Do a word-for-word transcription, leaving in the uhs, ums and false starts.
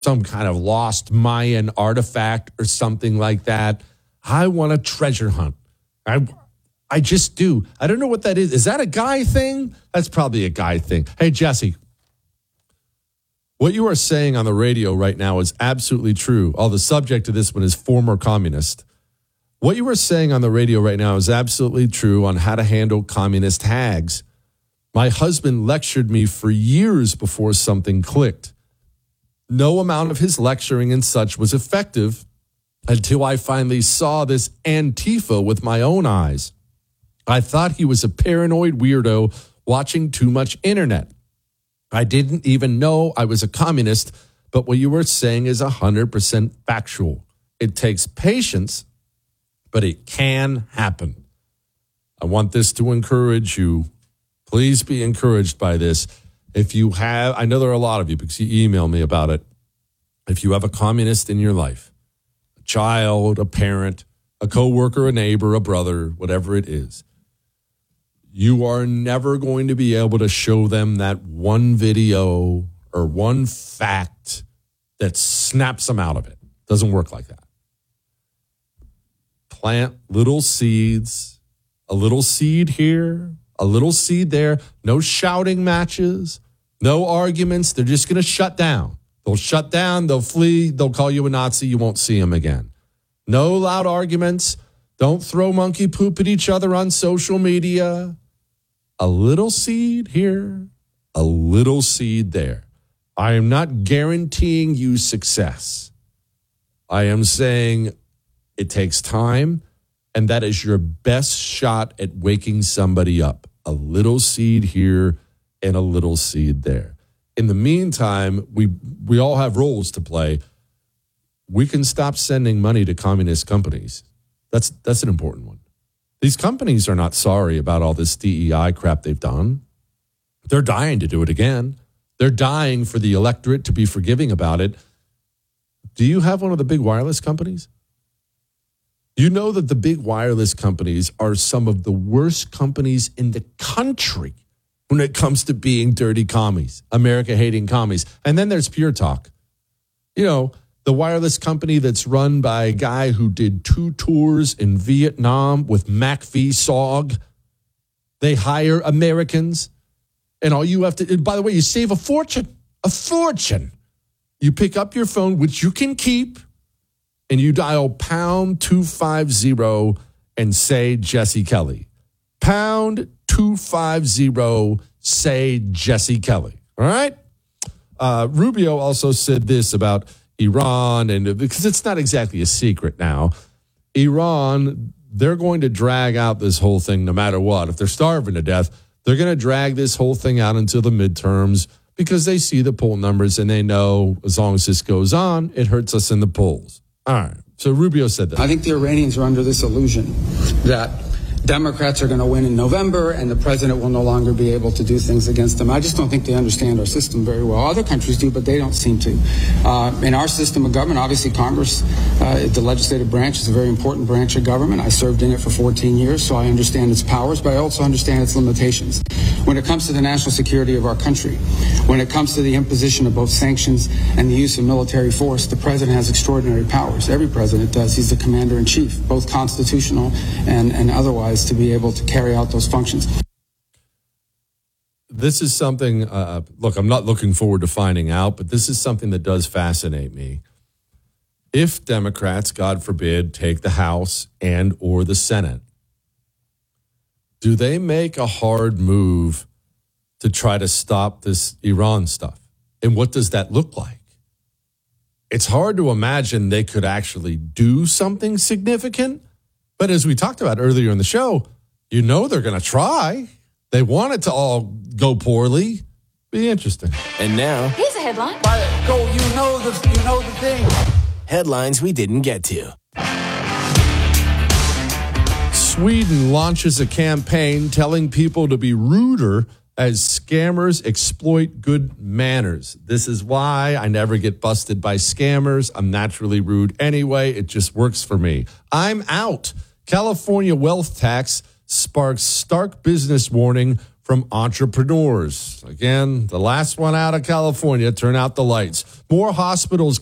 some kind of lost Mayan artifact or something like that. I want a treasure hunt. I, I just do. I don't know what that is. Is that a guy thing? That's probably a guy thing. Hey, Jesse, what you are saying on the radio right now is absolutely true. Oh, the subject of this one is former communist. What you are saying on the radio right now is absolutely true on how to handle communist hags. My husband lectured me for years before something clicked. No amount of his lecturing and such was effective until I finally saw this Antifa with my own eyes. I thought he was a paranoid weirdo watching too much internet. I didn't even know I was a communist, but what you were saying is one hundred percent factual. It takes patience, but it can happen. I want this to encourage you. Please be encouraged by this. If you have, I know there are a lot of you because you email me about it. If you have a communist in your life, a child, a parent, a coworker, a neighbor, a brother, whatever it is, you are never going to be able to show them that one video or one fact that snaps them out of it. Doesn't work like that. Plant little seeds, a little seed here, a little seed there. No shouting matches, no arguments. They're just going to shut down. They'll shut down. They'll flee. They'll call you a Nazi. You won't see them again. No loud arguments. Don't throw monkey poop at each other on social media. A little seed here, a little seed there. I am not guaranteeing you success. I am saying it takes time, and that is your best shot at waking somebody up. A little seed here and a little seed there. In the meantime, we we all have roles to play. We can stop sending money to communist companies. That's that's an important one. These companies are not sorry about all this D E I crap they've done. They're dying to do it again. They're dying for the electorate to be forgiving about it. Do you have one of the big wireless companies? You know that the big wireless companies are some of the worst companies in the country when it comes to being dirty commies, America-hating commies. And then there's Pure Talk. You know, the wireless company that's run by a guy who did two tours in Vietnam with MacVSog. They hire Americans. And all you have to, and by the way, you save a fortune, a fortune. You pick up your phone, which you can keep, and you dial pound two fifty and say Jesse Kelly. Pound two fifty, say Jesse Kelly. All right? Uh, Rubio also said this about Iran, and because it's not exactly a secret now, Iran, they're going to drag out this whole thing no matter what. If they're starving to death, they're going to drag this whole thing out until the midterms because they see the poll numbers and they know as long as this goes on, it hurts us in the polls. All right. So Rubio said that. I think the Iranians are under this illusion that Democrats are going to win in November and the president will no longer be able to do things against them. I just don't think they understand our system very well. Other countries do, but they don't seem to. Uh, in our system of government, obviously Congress, uh, the legislative branch is a very important branch of government. I served in it for fourteen years, so I understand its powers, but I also understand its limitations. When it comes to the national security of our country, when it comes to the imposition of both sanctions and the use of military force, the president has extraordinary powers. Every president does. He's the commander-in-chief, both constitutional and, and otherwise, to be able to carry out those functions. This is something, uh, look, I'm not looking forward to finding out, but this is something that does fascinate me. If Democrats, God forbid, take the House and or the Senate, do they make a hard move to try to stop this Iran stuff? And what does that look like? It's hard to imagine they could actually do something significant. But as we talked about earlier in the show, you know they're going to try. They want it to all go poorly. Be interesting. And now, here's a headline. Go, you know the, you know the thing. Headlines we didn't get to. Sweden launches a campaign telling people to be ruder as scammers exploit good manners. This is why I never get busted by scammers. I'm naturally rude anyway. It just works for me. I'm out. California wealth tax sparks stark business warning from entrepreneurs. Again, the last one out of California, turn out the lights. More hospitals